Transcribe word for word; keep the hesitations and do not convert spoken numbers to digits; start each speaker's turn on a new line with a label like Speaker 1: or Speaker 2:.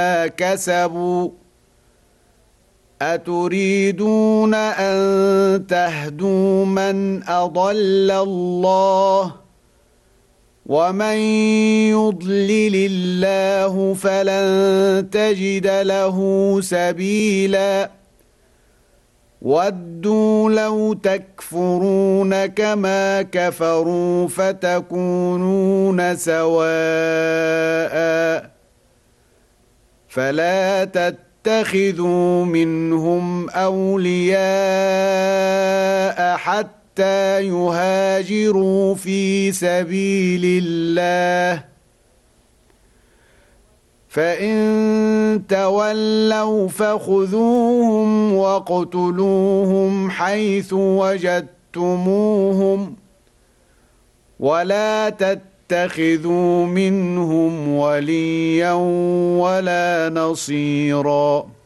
Speaker 1: كسبوا أتريدون أن تهدوا من أضل الله ومن يضلل الله فلن تجد له سبيلا ودوا لو تكفرون كما كفروا فتكونون سواء فلا تتخذوا منهم أولياء حتى يهاجروا في سبيل الله فإن تولوا فخذوهم واقتلوهم حيث وجدتموهم ولا تتخذوا منهم وليا ولا نصيرا.